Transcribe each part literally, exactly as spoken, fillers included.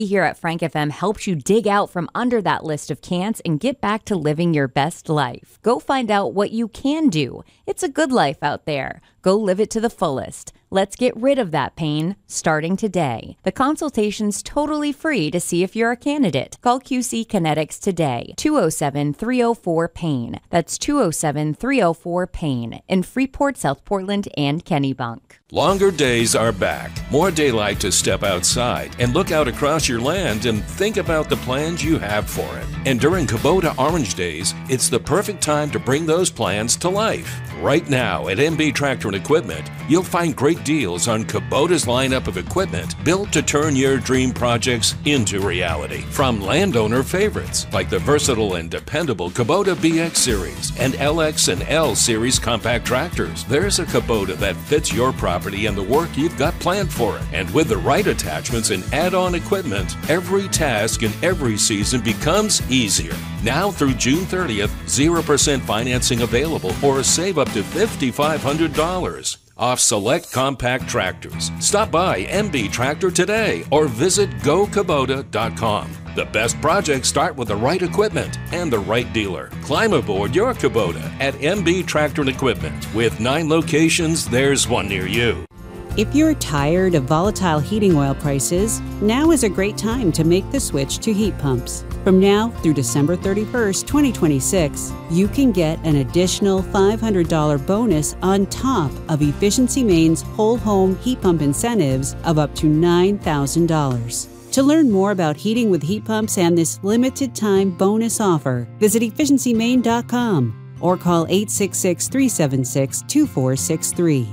Here at Frank F M helps you dig out from under that list of can'ts and get back to living your best life. Go find out what you can do. It's a good life out there. Go live it to the fullest. Let's get rid of that pain starting today. The consultation's totally free to see if you're a candidate. Call Q C Kinetics today. two oh seven, three oh four, PAIN. That's two oh seven, three oh four, PAIN in Freeport, South Portland, and Kennebunk. Longer days are back. More daylight to step outside and look out across your land and think about the plans you have for it. And during Kubota Orange Days, it's the perfect time to bring those plans to life. Right now at M B Tractor and Equipment, you'll find great deals on Kubota's lineup of equipment built to turn your dream projects into reality. From landowner favorites like the versatile and dependable Kubota B X Series and L X and L Series compact tractors, there's a Kubota that fits your property and the work you've got planned for it. And with the right attachments and add-on equipment, every task and every season becomes easier. Now through June thirtieth, zero percent financing available or save up to five thousand five hundred dollars off select compact tractors. Stop by M B Tractor today or visit go kubota dot com. The best projects start with the right equipment and the right dealer. Climb aboard your Kubota at M B Tractor and Equipment. With nine locations, there's one near you. If you're tired of volatile heating oil prices, now is a great time to make the switch to heat pumps. From now through December thirty-first, twenty twenty-six, you can get an additional five hundred dollars bonus on top of Efficiency Maine's whole home heat pump incentives of up to nine thousand dollars. To learn more about heating with heat pumps and this limited time bonus offer, visit efficiency maine dot com or call eight six six, three seven six, two four six three.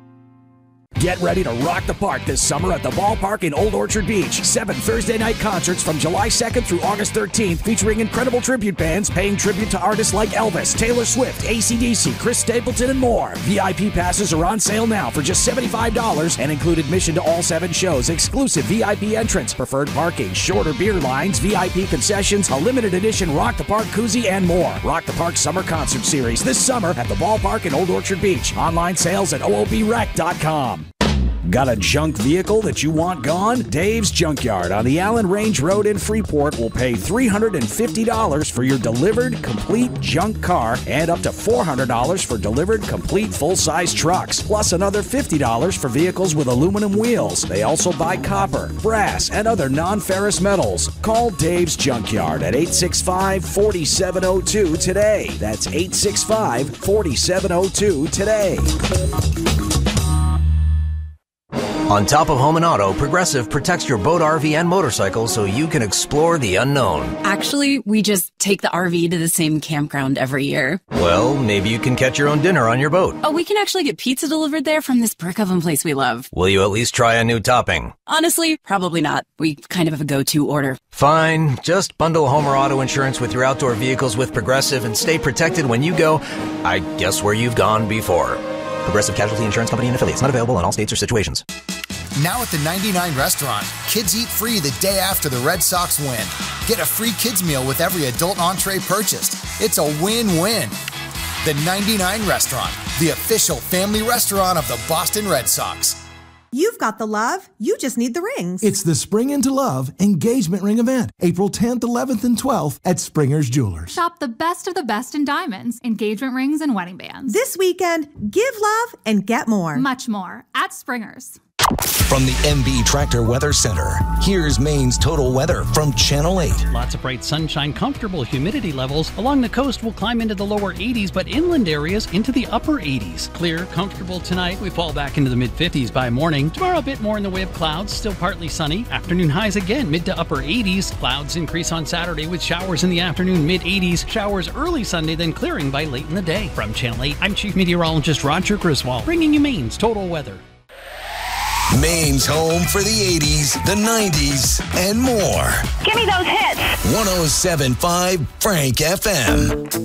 Get ready to rock the park this summer at the ballpark in Old Orchard Beach. Seven Thursday night concerts from July second through August thirteenth featuring incredible tribute bands paying tribute to artists like Elvis, Taylor Swift, A C D C, Chris Stapleton, and more. V I P passes are on sale now for just seventy-five dollars and include admission to all seven shows, exclusive V I P entrance, preferred parking, shorter beer lines, V I P concessions, a limited edition Rock the Park koozie, and more. Rock the Park Summer Concert Series this summer at the ballpark in Old Orchard Beach. Online sales at O O B rec dot com. Got a junk vehicle that you want gone? Dave's Junkyard on the Allen Range Road in Freeport will pay three hundred fifty dollars for your delivered complete junk car and up to four hundred dollars for delivered complete full-size trucks, plus another fifty dollars for vehicles with aluminum wheels. They also buy copper, brass, and other non-ferrous metals. Call Dave's Junkyard at eight six five, four seven zero two today. That's eight six five, four seven zero two today. On top of home and auto, Progressive protects your boat, R V, and motorcycle so you can explore the unknown. Actually, we just take the R V to the same campground every year. Well, maybe you can catch your own dinner on your boat. Oh, we can actually get pizza delivered there from this brick oven place we love. Will you at least try a new topping? Honestly, probably not. We kind of have a go-to order. Fine. Just bundle home or auto insurance with your outdoor vehicles with Progressive and stay protected when you go, I guess, where you've gone before. Progressive Casualty Insurance Company and Affiliates. Not available in all states or situations. Now at the ninety-nine Restaurant, kids eat free the day after the Red Sox win. Get a free kids meal with every adult entree purchased. It's a win-win. The ninety-nine Restaurant, the official family restaurant of the Boston Red Sox. You've got the love, you just need the rings. It's the Spring Into Love engagement ring event, April tenth, eleventh, and twelfth at Springer's Jewelers. Shop the best of the best in diamonds, engagement rings, and wedding bands. This weekend, give love and get more. Much more at Springer's. From the M B Tractor Weather Center, here's Maine's total weather from Channel eight. Lots of bright sunshine, comfortable humidity levels. Along the coast, we'll climb into the lower eighties, but inland areas into the upper eighties. Clear, comfortable tonight. We fall back into the mid-fifties by morning. Tomorrow, a bit more in the way of clouds, still partly sunny. Afternoon highs again, mid to upper eighties. Clouds increase on Saturday with showers in the afternoon, mid-eighties. Showers early Sunday, then clearing by late in the day. From Channel eight, I'm Chief Meteorologist Roger Griswold, bringing you Maine's total weather. Maine's home for the eighties, the nineties, and more. Give me those hits. one oh seven point five Frank F M.